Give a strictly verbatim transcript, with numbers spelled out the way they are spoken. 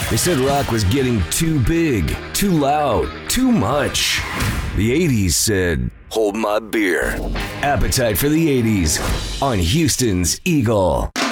They said rock was getting too big, too loud, too much. The eighties said, hold my beer. Appetite for the eighties on Houston's Eagle.